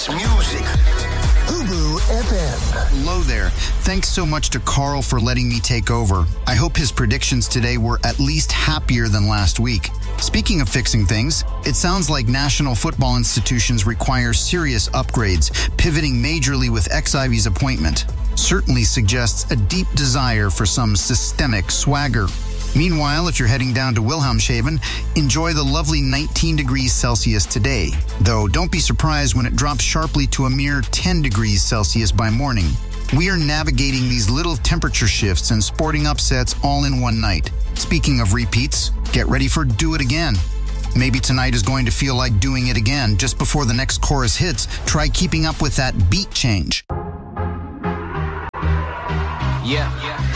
Music. Ubu FM. Hello there. Thanks so much to Carl for letting me take over. I hope his predictions today were at least happier than last week. Speaking of fixing things, it sounds like national football institutions require serious upgrades, pivoting majorly with X-Ivy's appointment. Certainly suggests a deep desire for some systemic swagger. Meanwhile, if you're heading down to Wilhelmshaven, enjoy the lovely 19 degrees Celsius today. Though don't be surprised when it drops sharply to a mere 10 degrees Celsius by morning. We are navigating these little temperature shifts and sporting upsets all in one night. Speaking of repeats, get ready for Do It Again. Maybe tonight is going to feel like doing it again. Just before the next chorus hits, try keeping up with that beat change. Yeah.